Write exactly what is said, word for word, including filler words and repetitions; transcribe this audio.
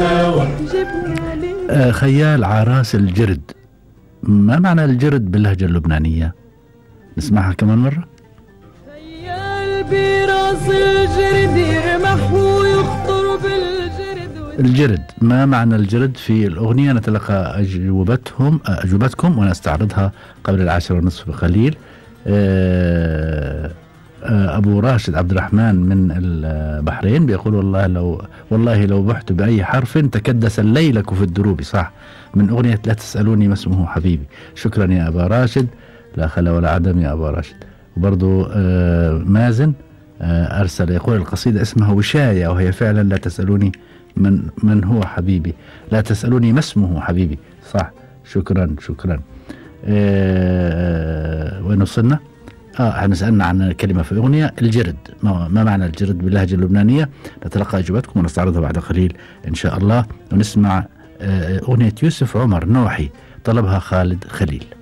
آه خيال عراس الجرد، ما معنى الجرد باللهجة اللبنانية؟ نسمعها كمان مرة. خيال براس الجرد يرمح ويخطر بالجرد. الجرد، ما معنى الجرد في الأغنية؟ نتلقى أجوبتهم أجوبتكم ونستعرضها قبل العاشرة ونصف بقليل. آه أبو راشد عبد الرحمن من البحرين بيقول والله لو والله لو بحت بأي حرف تكدس الليلك في الدروب. صح، من أغنية لا تسألوني ما اسمه حبيبي. شكرا يا أبا راشد، لا خلا ولا عدم يا أبا راشد. وبرضو آه مازن آه أرسل يقول القصيدة اسمها وشاية، وهي فعلا لا تسألوني من من هو حبيبي، لا تسألوني ما اسمه حبيبي. صح، شكرا شكرا. آه وين وصلنا؟ اه احنا سألنا عن كلمة في أغنية الجرد، ما, ما معنى الجرد باللهجة اللبنانية؟ نتلقى إجابتكم ونستعرضها بعد قليل إن شاء الله، ونسمع آه أغنية يوسف عمر نوحي طلبها خالد خليل.